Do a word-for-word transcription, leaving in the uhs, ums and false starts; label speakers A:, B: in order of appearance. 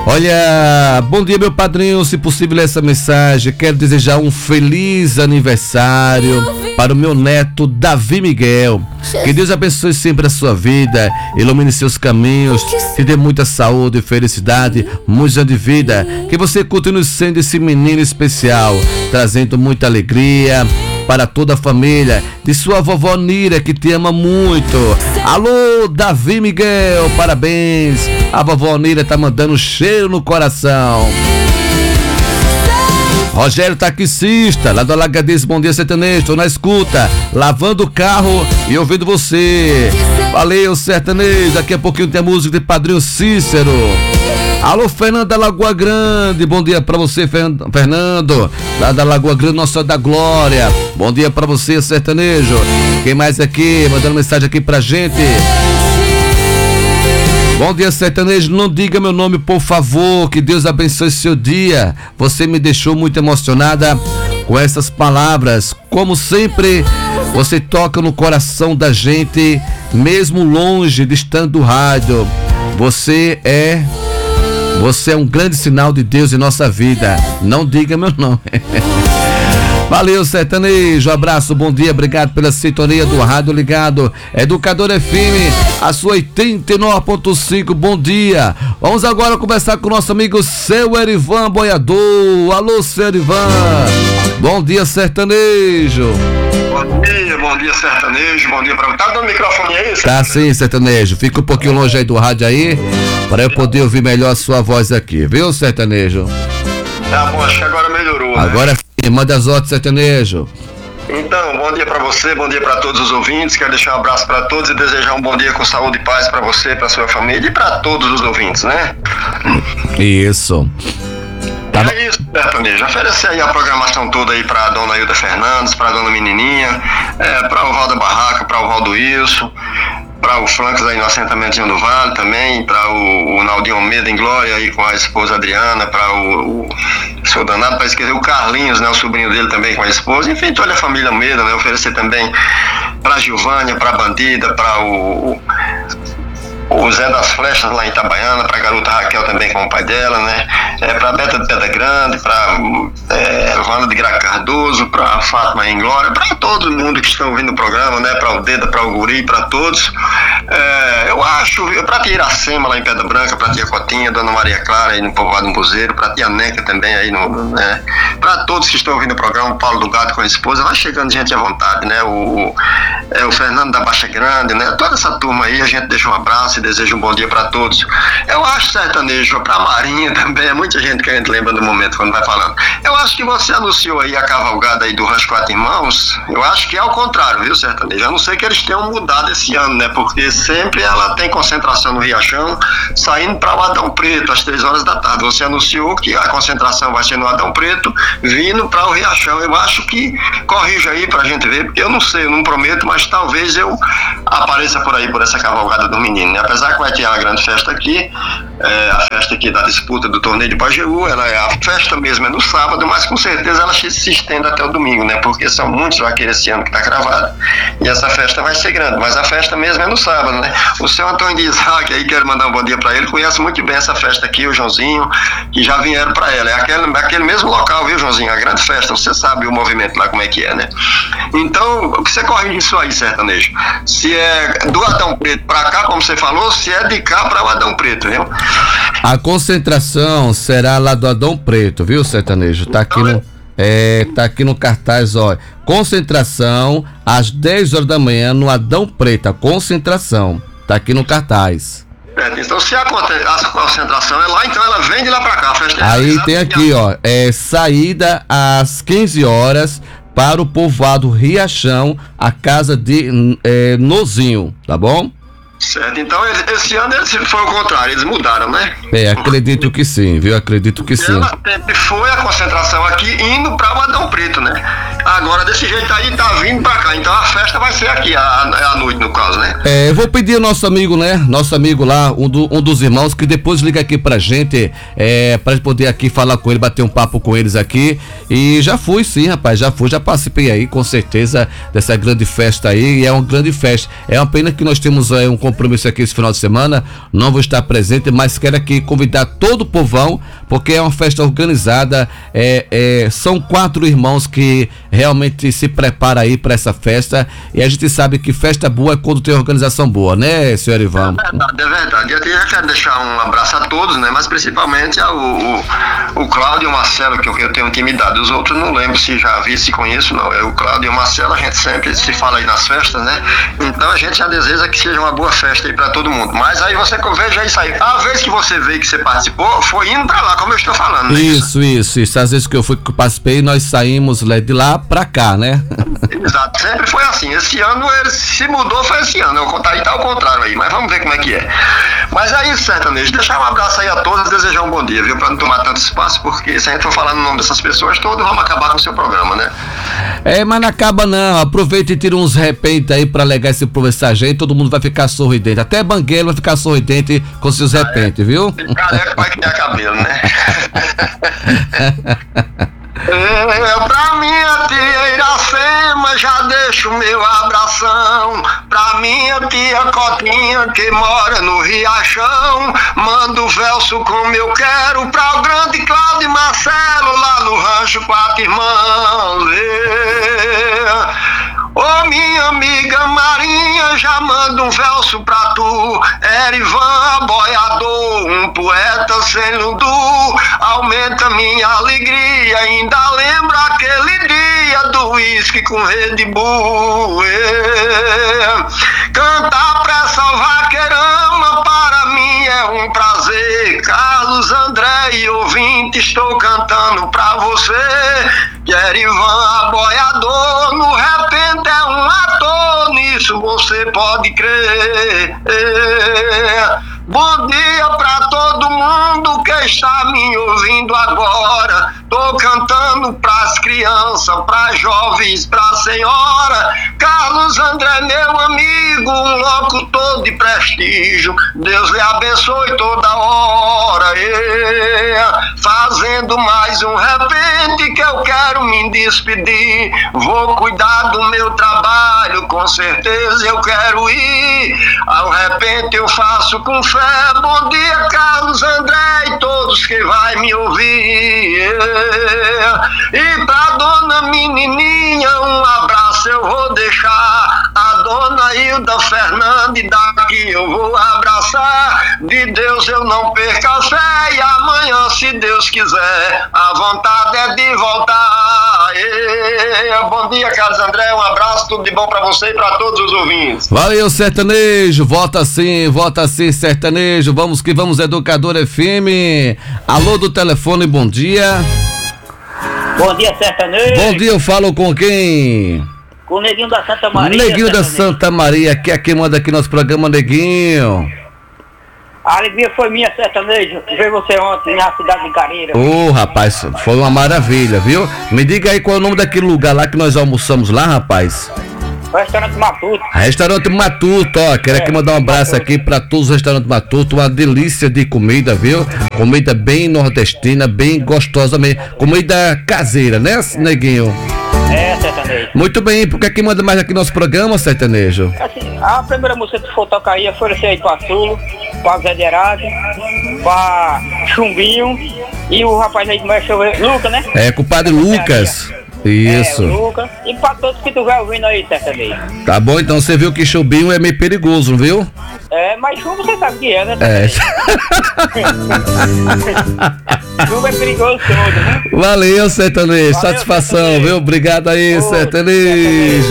A: Olha, bom dia, meu padrinho, se possível essa mensagem, quero desejar um feliz aniversário para o meu neto Davi Miguel. Que Deus abençoe sempre a sua vida, ilumine seus caminhos, te dê muita saúde e felicidade, muitos anos de vida. Que você continue sendo esse menino especial, trazendo muita alegria para toda a família, de sua vovó Nira, que te ama muito. Alô, Davi Miguel, parabéns. A vovó Nira tá mandando um cheiro no coração. Rogério Taxista, lá do Alagadiz, bom dia, sertanejo, tô na escuta, lavando o carro e ouvindo você. Valeu, sertanejo, daqui a pouquinho tem a música de Padrinho Cícero. Alô, Fernando da Lagoa Grande, bom dia pra você, Fernando, lá da Lagoa Grande, Nossa Senhora da Glória. Bom dia pra você, sertanejo. Quem mais aqui, mandando mensagem aqui pra gente? Bom dia, sertanejo, não diga meu nome, por favor, que Deus abençoe seu dia. Você me deixou muito emocionada com essas palavras. Como sempre, você toca no coração da gente, mesmo longe, distante do rádio. Você é... Você é um grande sinal de Deus em nossa vida. Não diga meu nome. Valeu, sertanejo, abraço, bom dia, obrigado pela sintonia do Rádio Ligado, Educador F M, a sua oitenta e nove ponto cinco, bom dia. Vamos agora conversar com o nosso amigo seu Erivan Boiador. Alô, seu Erivan, bom dia, sertanejo.
B: Bom dia, bom dia, sertanejo, bom dia pra... Tá dando microfone aí, sertanejo?
A: Tá sim, sertanejo, fica um pouquinho longe aí do rádio aí, para eu poder ouvir melhor a sua voz aqui, viu, sertanejo?
B: Tá bom, acho que agora melhorou, né?
A: Agora sim, manda as ordens, sertanejo.
B: Então, bom dia pra você, bom dia pra todos os ouvintes, quero deixar um abraço pra todos e desejar um bom dia com saúde e paz pra você, pra sua família e pra todos os ouvintes, né?
A: Isso.
B: Tá. É isso, sertanejo, oferecer aí a programação toda aí pra dona Hilda Fernandes, pra dona Menininha, é, pra o Val da Barraca, pra o Val do Wilson, para o Flancos aí no assentamentozinho do Vale também, para o, o Naldinho Almeida em Glória aí com a esposa Adriana, para o, o seu danado, para esquecer o Carlinhos, né, o sobrinho dele também com a esposa, enfim, toda a família Almeida, né, oferecer também para a Gilvânia, para a Bandida, para o, o o Zé das Flechas lá em Itabaiana, pra garota Raquel também com o pai dela, né? É, pra Beta de Pedra Grande, pra é, Wanda de Gra Cardoso, pra Fátima em Glória, pra todo mundo que estão ouvindo o programa, né? Pra o Deda, pra o Guri, pra todos. É, eu acho, pra tia Iracema lá em Pedra Branca, pra tia Cotinha, Dona Maria Clara aí no Povoado Umbuzeiro, pra tia Neca também aí no, né? Pra todos que estão ouvindo o programa, o Paulo do Gato com a esposa, vai chegando gente à vontade, né? O, é, o Fernando da Baixa Grande, né? Toda essa turma aí, a gente deixa um abraço e desejo um bom dia para todos. Eu acho, sertanejo, para Marinha também, é muita gente que a gente lembra do momento quando vai falando. Eu acho que você anunciou aí a cavalgada aí do Rancho Quatro Irmãos, eu acho que é ao contrário, viu, sertanejo? A não ser que eles tenham mudado esse ano, né? Porque sempre ela tem concentração no Riachão, saindo para o Adão Preto, às três horas da tarde. Você anunciou que a concentração vai ser no Adão Preto, vindo para o Riachão. Eu acho que, corrija aí pra gente ver, porque eu não sei, eu não prometo, mas talvez eu apareça por aí, por essa cavalgada do menino, né? Apesar que vai ter uma grande festa aqui, é, a festa aqui da disputa do torneio de Pajeú, ela é a festa mesmo, é no sábado, mas com certeza ela se estende até o domingo, né? Porque são muitos vaqueiros esse ano que tá gravado, e essa festa vai ser grande, mas a festa mesmo é no sábado, né? O seu Antônio de Isaac aí, quero mandar um bom dia pra ele, conhece muito bem essa festa aqui, o Joãozinho, que já vieram pra ela, é aquele, aquele mesmo local, viu, Joãozinho? A grande festa, você sabe o movimento lá como é que é, né? Então, o que você corrige isso aí, sertanejo? Se é do Adão Preto pra cá, como você falou, se é de cá para o Adão Preto, viu?
A: A concentração será lá do Adão Preto, viu, sertanejo? Tá aqui no, é, tá aqui no cartaz, ó. Concentração às dez horas da manhã no Adão Preto. A concentração tá aqui no cartaz.
B: É, então se a, a concentração é lá, então ela vem de lá para cá. A festa
A: aí
B: é
A: tem aqui, ó, é saída às quinze horas para o povoado Riachão, a casa de é, Nozinho, tá bom?
B: Certo, então esse ano eles, foi o contrário, eles mudaram, né?
A: É, acredito que sim, viu? Acredito que sim.
B: Ela sempre foi a concentração aqui indo para o Adão Preto, né? Agora, desse jeito aí, tá vindo pra cá. Então a festa vai ser aqui, à noite, no caso, né?
A: É, eu vou pedir ao nosso amigo, né? Nosso amigo lá, um, do, um dos irmãos, que depois liga aqui pra gente, é, pra gente poder aqui falar com ele, bater um papo com eles aqui. E já fui, sim, rapaz, já fui, já participei aí, com certeza, dessa grande festa aí. E é uma grande festa. É uma pena que nós temos é, um compromisso aqui esse final de semana. Não vou estar presente, mas quero aqui convidar todo o povão, porque é uma festa organizada. É, é, são quatro irmãos que realmente se preparam aí para essa festa, e a gente sabe que festa boa é quando tem organização boa, né, senhor Ivan?
B: É verdade, é verdade. Eu já quero deixar um abraço a todos, né, mas principalmente ao o, o Cláudio e o Marcelo, que eu, eu tenho intimidade. Os outros não lembro se já vi, se conheço, não. É o Cláudio e o Marcelo, a gente sempre se fala aí nas festas, né? Então a gente já deseja que seja uma boa festa aí para todo mundo. Mas aí você veja isso aí. A vez que você veio, que você participou, foi indo para lá, como eu estou falando, né?
A: Isso, isso, isso. Às vezes que eu fui, que eu participei, nós saímos de lá pra cá, né?
B: Exato, sempre foi assim. Esse ano ele se mudou, foi esse ano. Eu contar aí tá ao contrário aí, mas vamos ver como é que é. Mas é isso, sertanejo. Deixar um abraço aí a todos e desejar um bom dia, viu? Pra não tomar tanto espaço, porque se a gente for falar no nome dessas pessoas todas, vamos acabar com o seu programa, né?
A: É, mas não acaba não. Aproveita e tira uns repentes aí pra alegar esse povo, essa gente. Todo mundo vai ficar sorridente. Até Banguela vai ficar sorridente com seus ah, repentes, é. Viu?
B: Careca vai criar cabelo, né? É, pra minha tia Iracema já deixo meu abração. Pra minha tia Cotinha que mora no Riachão, mando verso como eu quero pra o grande Cláudio e Marcelo lá no rancho Quatro Irmãos. É. Ô oh, minha amiga Marinha, já mando um verso pra tu. Erivan, boiador, um poeta sem lundu. Aumenta minha alegria, ainda lembra aquele dia do uísque com Red Bull. É. Cantar pra essa vaqueirama para mim é um prazer. Carlos André e ouvinte, estou cantando pra você. Erivan, boiador, no repente é um ator, nisso você pode crer. É. Bom dia pra todo mundo que está me ouvindo agora. Tô cantando pras crianças, pras jovens, pra senhora. Carlos André, meu amigo, um locutor de prestígio. Deus lhe abençoe toda hora. É. Fazendo mais um repente que eu quero me despedir. Vou cuidar do meu trabalho, com certeza eu quero ir. Ao repente eu faço com fé. Bom dia, Carlos André e todos que vai me ouvir. E pra dona menininha um abraço eu vou deixar. A dona Hilda Fernandes daqui eu vou abraçar. De Deus eu não perco a fé e amanhã, se Deus quiser, a vontade é de voltar. E, bom dia, Carlos André, um abraço, tudo de bom pra você e pra todos os ouvintes.
A: Valeu, sertanejo, volta sim, volta sim, sertanejo, vamos que vamos, Educador F M. Alô do telefone, bom dia.
C: Bom dia, sertanejo.
A: Bom dia, eu falo com quem?
C: Com o Neguinho da Santa Maria.
A: Neguinho da Santa Maria, que é quem manda aqui nosso programa, Neguinho.
C: A alegria foi minha, sertanejo, ver você ontem na cidade de Careira.
A: Ô, oh, rapaz, foi uma maravilha, viu? Me diga aí qual é o nome daquele lugar lá que nós almoçamos lá, rapaz.
C: Restaurante Matuto.
A: Restaurante Matuto, ó, quero é, aqui mandar um abraço Matuto. Aqui pra todos os restaurantes Matuto, uma delícia de comida, viu? Comida bem nordestina, bem gostosa mesmo, comida caseira, né, Neguinho?
C: É, sertanejo.
A: Muito bem, porque aqui manda mais aqui nosso programa, sertanejo?
C: Assim, a primeira música que for tocar aí foi esse aí pra Sulo, pra Zé de Herade, pra Chumbinho e o rapaz aí que mexe, Lucas, né?
A: É, compadre Lucas. Isso.
C: É, Lucas. E pra todos que tu vai ouvindo aí, sertanejo.
A: Tá bom, então você viu que Chumbinho é meio perigoso, viu?
C: É, mas chumbo você sabe que é, né?
A: É.
C: Chumbo é perigoso todo, né?
A: Valeu, sertanejo.
C: Valeu,
A: satisfação,
C: sertanejo.
A: Viu? Obrigado aí, Ô, sertanejo. sertanejo.